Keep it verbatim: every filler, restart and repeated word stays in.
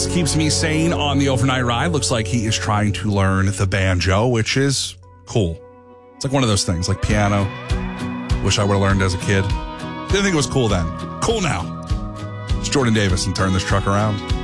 Keeps me sane on the overnight ride. Looks like he is trying to learn the banjo, which is cool. It's like one of those things, like piano. Wish I would have learned as a kid. Didn't think it was cool then. Cool now. It's Jordan Davis and Turn This Truck Around.